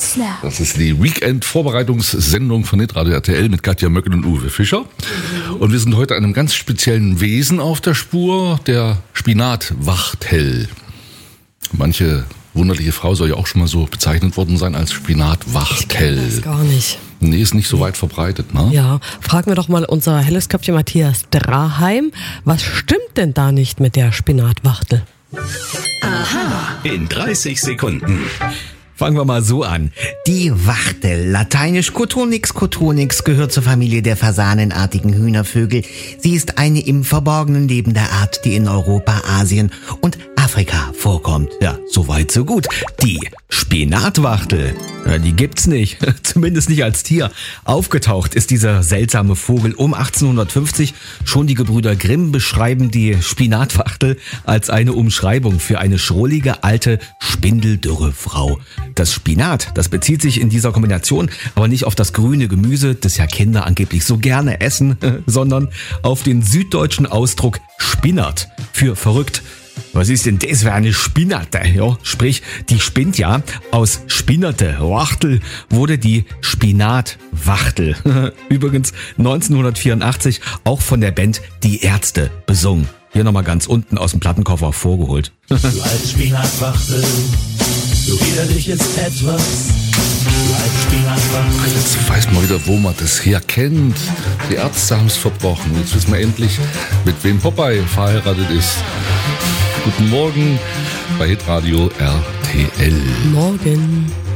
Münchner. Das ist die Weekend-Vorbereitungssendung von Hitradio RTL mit Katja Möcken und Uwe Fischer. Und wir sind heute einem ganz speziellen Wesen auf der Spur, der Spinatwachtel. Manche wunderliche Frau soll ja auch schon mal so bezeichnet worden sein als Spinatwachtel. Ich das gar nicht. Nee, ist nicht so weit verbreitet, ne? Ja, fragen wir doch mal unser helles Köpfchen Matthias Draheim. Was stimmt denn da nicht mit der Spinatwachtel? Aha. In 30 Sekunden. Fangen wir mal so an. Die Wachtel, lateinisch Cotonix cotonix, gehört zur Familie der fasanenartigen Hühnervögel. Sie ist eine im Verborgenen lebende Art, die in Europa, Asien und Afrika vorkommt. Ja, so weit, so gut. Die Spinatwachtel, die gibt's nicht. Zumindest nicht als Tier. Aufgetaucht ist dieser seltsame Vogel um 1850. Schon die Gebrüder Grimm beschreiben die Spinatwachtel als eine Umschreibung für eine schrullige, alte, spindeldürre Frau. Das Spinat, das bezieht sich in dieser Kombination aber nicht auf das grüne Gemüse, das ja Kinder angeblich so gerne essen, sondern auf den süddeutschen Ausdruck Spinnert für verrückt. Was ist denn das für eine Spinnerte? Ja, sprich, die spinnt ja. Aus Spinnerte Wachtel wurde die Spinatwachtel. Übrigens 1984 auch von der Band Die Ärzte besungen. Hier nochmal ganz unten aus dem Plattenkoffer vorgeholt. Du als Spinatwachtel, so widerlich ist etwas. Du als Spinatwachtel. Jetzt weiß man wieder, wo man das her kennt. Die Ärzte haben es verbrochen. Jetzt wissen wir endlich, mit wem Popeye verheiratet ist. Guten Morgen bei Hitradio RTL. Morgen.